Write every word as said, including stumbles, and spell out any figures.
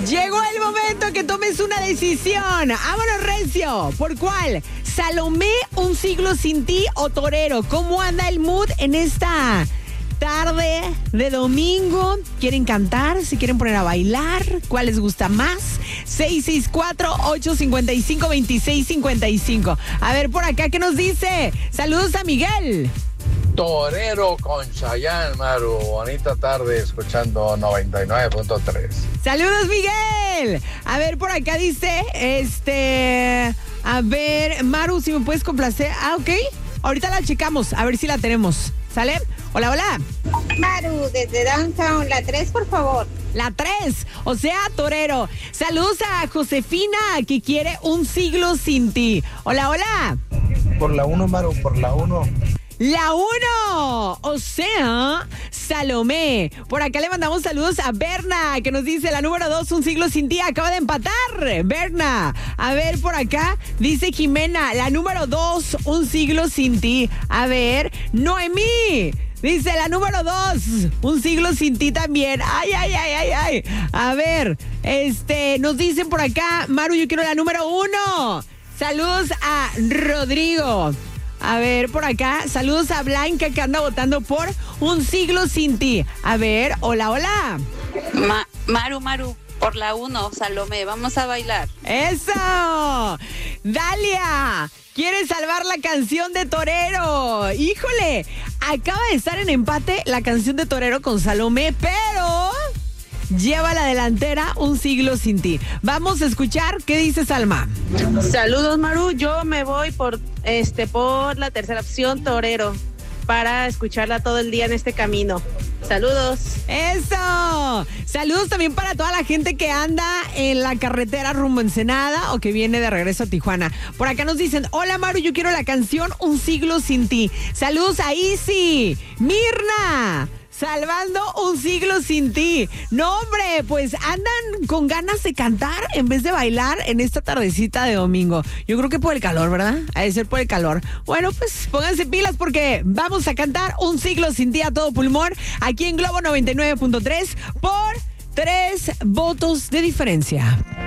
Llegó el momento que tomes una decisión. Vámonos, recio. ¿Por cuál? ¿Salomé, Un siglo sin ti o Torero? ¿Cómo anda el mood en esta tarde de domingo? ¿Quieren cantar? ¿Se quieren poner a bailar? ¿Cuál les gusta más? seis seis cuatro, ocho cinco cinco, dos seis cinco cinco. A ver, por acá, ¿qué nos dice? Saludos a Miguel. Torero con Chayanne, Maru. Bonita tarde escuchando noventa y nueve punto tres. Saludos, Miguel. A ver, por acá dice, este... A ver, Maru, si me puedes complacer. Ah, ok. Ahorita la checamos, a ver si la tenemos. ¿Sale? Hola, hola. Maru, desde Downtown, la tres, por favor. La tres, o sea, Torero. Saludos a Josefina, que quiere Un siglo sin ti. Hola, hola. Por la uno, Maru, por la uno. La uno, o sea, Salomé. Por acá le mandamos saludos a Berna, que nos dice la número dos, Un siglo sin ti. Acaba de empatar, Berna. A ver, por acá dice Jimena, la número dos, Un siglo sin ti. A ver, Noemí. Dice la número dos, Un siglo sin ti también. Ay, ay, ay, ay, ay. A ver, este, nos dicen por acá, Maru, yo quiero la número uno. Saludos a Rodrigo. A ver, por acá, saludos a Blanca, que anda votando por Un siglo sin ti. A ver, hola, hola. Ma- Maru, Maru, por la uno, Salomé, vamos a bailar. ¡Eso! Dalia, quiere salvar la canción de Torero. Híjole, acaba de estar en empate la canción de Torero con Salomé, pero lleva la delantera Un siglo sin ti. Vamos a escuchar qué dice Salma. Saludos, Maru. Yo me voy por este por la tercera opción, Torero, para escucharla todo el día en este camino. Saludos. ¡Eso! Saludos también para toda la gente que anda en la carretera rumbo a Ensenada o que viene de regreso a Tijuana. Por acá nos dicen, hola Maru, yo quiero la canción Un siglo sin ti. Saludos a Isi, Mirna, salvando Un siglo sin ti. No, hombre, pues andan con ganas de cantar en vez de bailar en esta tardecita de domingo. Yo creo que por el calor, ¿verdad? Ha de ser por el calor. Bueno, pues pónganse pilas porque vamos a cantar Un siglo sin ti a todo pulmón aquí en Globo noventa y nueve punto tres por tres votos de diferencia.